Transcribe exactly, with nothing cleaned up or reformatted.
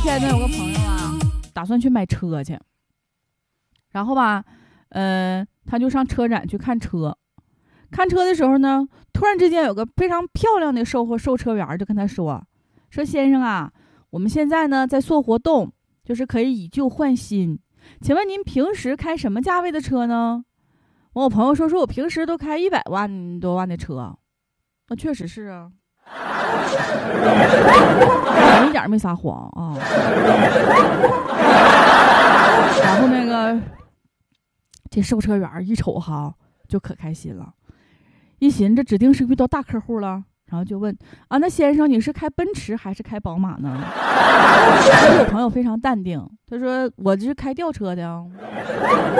天呢，有个朋友啊，打算去买车去，然后吧，呃，他就上车展去看车。看车的时候呢，突然之间有个非常漂亮的售货售车员就跟他说：“说先生啊，我们现在呢在做活动，就是可以以旧换新。请问您平时开什么价位的车呢？”我朋友说：“说我平时都开一百万多万的车。”那确实是啊。我一点没撒谎啊。然后那个这售车员一瞅哈，就可开心了，一寻这指定是遇到大客户了，然后就问啊，那先生你是开奔驰还是开宝马呢？我朋友非常淡定，他说我这是开吊车的。